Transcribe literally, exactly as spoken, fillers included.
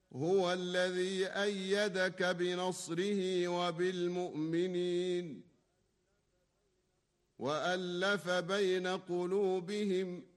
هو الذي أيدك بنصره وبالمؤمنين وألف بين قلوبهم